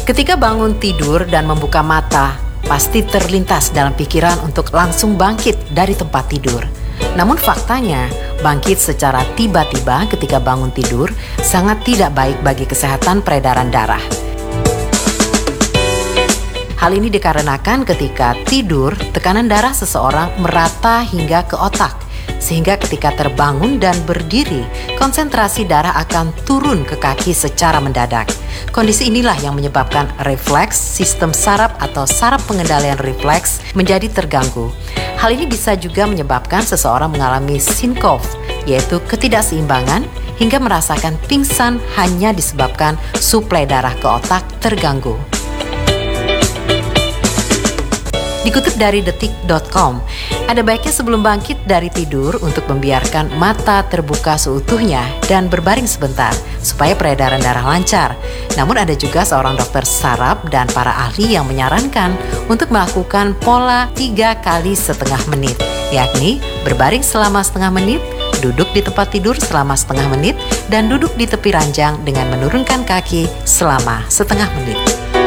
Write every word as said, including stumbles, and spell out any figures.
Ketika bangun tidur dan membuka mata, pasti terlintas dalam pikiran untuk langsung bangkit dari tempat tidur. Namun faktanya, bangkit secara tiba-tiba ketika bangun tidur sangat tidak baik bagi kesehatan peredaran darah. Hal ini dikarenakan ketika tidur, tekanan darah seseorang merata hingga ke otak, sehingga ketika terbangun dan berdiri, konsentrasi darah akan turun ke kaki secara mendadak. Kondisi inilah yang menyebabkan refleks sistem saraf atau saraf pengendalian refleks menjadi terganggu. Hal ini bisa juga menyebabkan seseorang mengalami sinkop, yaitu ketidakseimbangan, hingga merasakan pingsan hanya disebabkan suplai darah ke otak terganggu. Dikutip dari detik dot com, ada baiknya sebelum bangkit dari tidur untuk membiarkan mata terbuka seutuhnya dan berbaring sebentar supaya peredaran darah lancar. Namun ada juga seorang dokter saraf dan para ahli yang menyarankan untuk melakukan pola tiga kali setengah menit, yakni berbaring selama setengah menit, duduk di tempat tidur selama setengah menit, dan duduk di tepi ranjang dengan menurunkan kaki selama setengah menit.